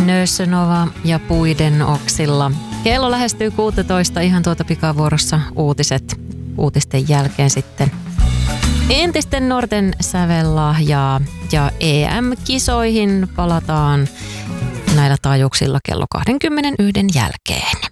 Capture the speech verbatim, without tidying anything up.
Nössönova ja Puiden oksilla. Kello lähestyy kuusitoista, ihan tuota pikavuorossa uutiset. Uutisten jälkeen sitten entisten nuorten sävellahjaa ja E M-kisoihin palataan näillä taajuuksilla kello kaksikymmentäyksi jälkeen.